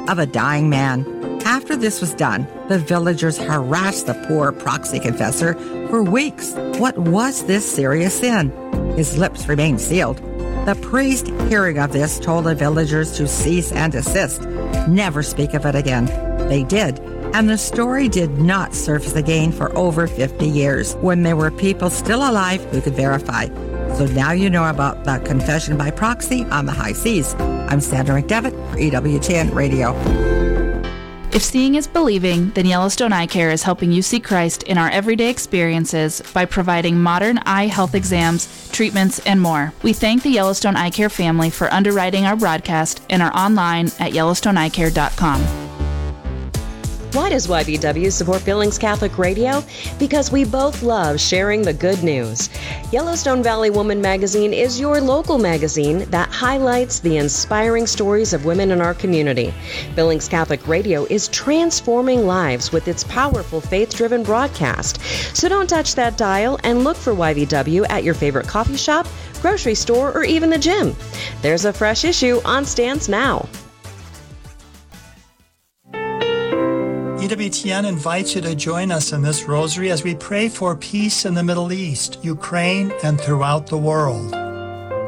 of a dying man. After this was done, the villagers harassed the poor proxy confessor for weeks. What was this serious sin? His lips remained sealed. The priest, hearing of this, told the villagers to cease and desist. Never speak of it again. They did, and the story did not surface again for over 50 years, when there were people still alive who could verify. So now you know about the confession by proxy on the high seas. I'm Sandra McDevitt for EWTN Radio. If seeing is believing, then Yellowstone Eye Care is helping you see Christ in our everyday experiences by providing modern eye health exams, treatments, and more. We thank the Yellowstone Eye Care family for underwriting our broadcast and are online at YellowstoneEyeCare.com. Why does YBW support Billings Catholic Radio? Because we both love sharing the good news. Yellowstone Valley Woman Magazine is your local magazine that highlights the inspiring stories of women in our community. Billings Catholic Radio is transforming lives with its powerful faith-driven broadcast. So don't touch that dial and look for YBW at your favorite coffee shop, grocery store, or even the gym. There's a fresh issue on stands now. EWTN invites you to join us in this rosary as we pray for peace in the Middle East, Ukraine, and throughout the world.